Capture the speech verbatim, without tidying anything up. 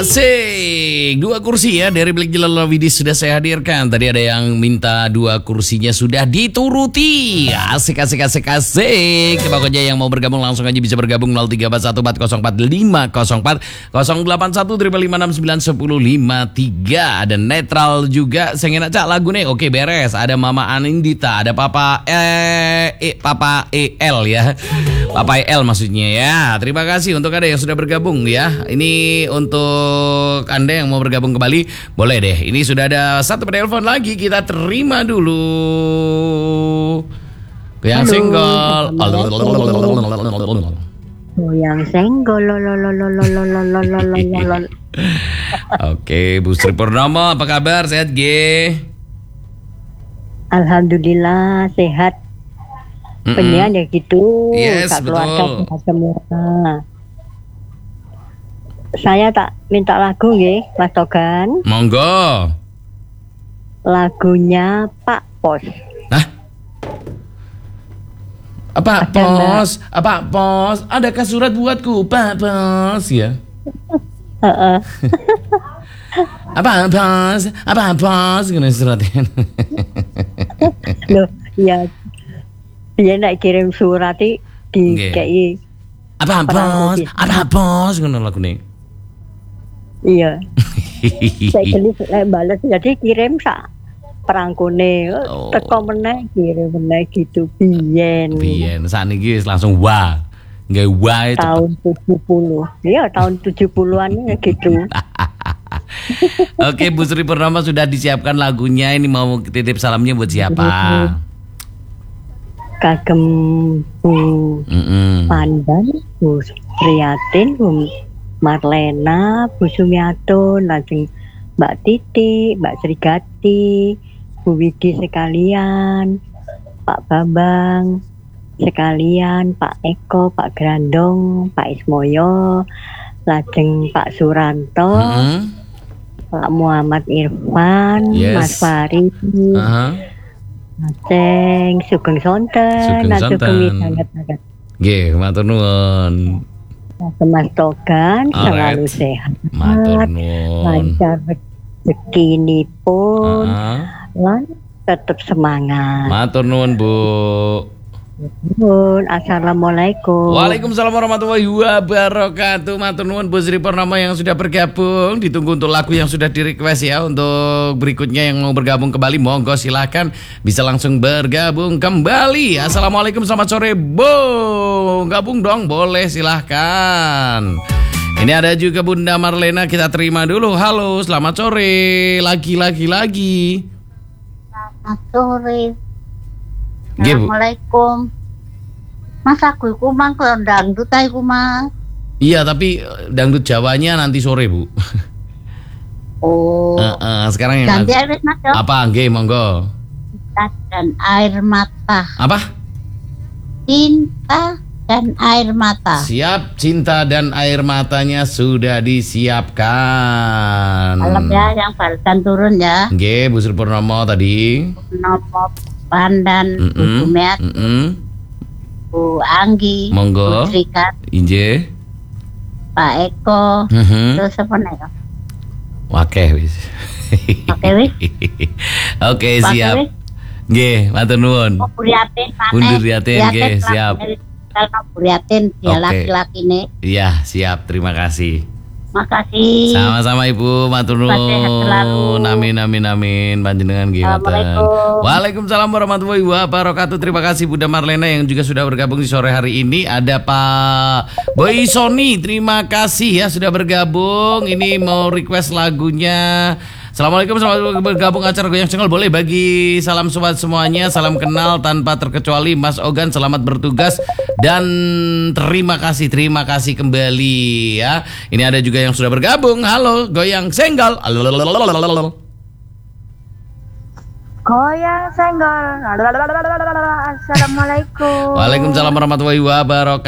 Asik, dua kursi ya dari Black Jelala Widis sudah saya hadirkan. Tadi ada yang minta dua kursinya sudah dituruti. Asik, asik, asik, asik. Pokoknya yang mau bergabung langsung aja bisa bergabung nol tiga empat satu empat nol empat lima nol empat nol delapan satu lima lima enam sembilan satu nol lima tiga. Ada netral juga. Saya cak lagu nih. Oke beres. Ada Mama Anindita, ada Papa eh, eh Papa E L ya. Papa E L maksudnya ya. Terima kasih untuk ada yang sudah bergabung ya. Ini untuk Anda yang mau bergabung kembali, boleh deh. Ini sudah ada satu penelpon lagi, kita terima dulu. Yang senggol. Yang senggol. Oke, Bu Sri Purnomo, apa kabar? Sehat, G? Alhamdulillah sehat. Penyiar ya gitu. Yes, keluarga betul. Semua. Saya tak minta lagu ya, Mas Togan. Monggo. Lagunya Pak Pos. Hah? Apa Ada Pos? Apa Pos? Adakah surat buatku, Pak Pos ya? Heeh. Apa Pos? Apa Pos? Gimana suratnya? Loh, ya. Dia nak kirim surat di Nggih. kayak Apa Pos? Apa Pos? Ngono lagune. iya. Saya geli saya balas jadi kirim sak perangkone. Oh. Teko meneh kirim meneh gitu biyen. Biyen sakniki wis langsung wah. Nggak wah itu. Tahun tujuh puluh. Iya, tahun tujuh puluhan gitu. Oke, Bu Sri Purnomo sudah disiapkan lagunya. Ini mau titip salamnya buat siapa? Kagem Bu Mm-mm. Pandan, Bu Priyatin, Bu Marlena, Bu Sumiatun, lajeng Mbak Titi, Mbak Srigati, Bu Widi sekalian, Pak Bambang sekalian, Pak Eko, Pak Grandong, Pak Ismoyo, lajeng Pak Suranto, Mm-mm. Pak Muhammad Irfan, Yes. Mas Farid, Aha. Aceng, Sugeng Sonten, Sugeng Sugeng Sonten. Wisanget-sanget. Nggih, matur nuwun. Mas Togan selalu Alright. sehat, Matur nuwun. lancar rezeki pun, Ah, lan tetap semangat. matur nuwun, Bu. Pun, Assalamualaikum. Waalaikumsalam warahmatullahi wabarakatuh. Matur nuwun Bu Sri Purnomo yang sudah bergabung. Ditunggu untuk lagu yang sudah di-request ya. Untuk berikutnya yang mau bergabung kembali, monggo silahkan bisa langsung bergabung kembali. Assalamualaikum, selamat sore Bu. Gabung dong, boleh silahkan. Ini ada juga Bunda Marlena, kita terima dulu. Halo, selamat sore. Lagi-lagi lagi. Selamat sore. Nggih, Bu. Assalamualaikum. Mas aku iku mang kok dangdut ae iku Mas. Iya, tapi eh, dangdut Jawanya nanti sore, Bu. Oh. Eh, eh, sekarang yang Ganti air Mas yo. apa? Nggih, monggo. Cinta dan air mata. Apa? Cinta dan air mata. Siap, cinta dan air matanya sudah disiapkan. Malam ya yang balasan turun ya. Nggih, Bu Sri Purnomo tadi. Nopo Pandan, Bu Mm-mm, Sumiat, mm-mm. Bu Anggi, Monggo. Bu Srikat, Inje. Pak Eko, Mhm. terus apa nih? Wakeh wis. Oke wis. Oke, Pak siap. wis. Nggih, matur nuwun. Oh, Buriatin mana? Bunda Riatin, nggih, siap. Kalau Buriatin dia Oke. laki-laki nih. Iya, siap. Terima kasih. Makasih. Sama-sama Ibu, matur Sehat selalu. nuwun. Amin amin amin. Panjenengan nggih ngoten. Assalamualaikum. Waalaikumsalam warahmatullahi wabarakatuh. Terima kasih Bunda Marlena yang juga sudah bergabung di sore hari ini. Ada Pak Boy Sony, terima kasih ya sudah bergabung. Ini mau request lagunya. Assalamualaikum, selamat bergabung acara Goyang Cengol. Boleh bagi salam sobat semuanya, salam kenal tanpa terkecuali Mas Ogan, selamat bertugas dan terima kasih, terima kasih kembali ya. Ini ada juga yang sudah bergabung. Halo, Goyang Senggol. Goyang senggol. Assalamualaikum. Waalaikumsalam warahmatullahi wabarakatuh.